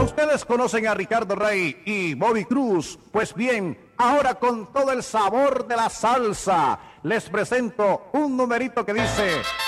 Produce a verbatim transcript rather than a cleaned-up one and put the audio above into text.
Ustedes conocen a Ricardo Rey y Bobby Cruz. Pues bien, ahora con todo el sabor de la salsa, les presento un numerito que dice...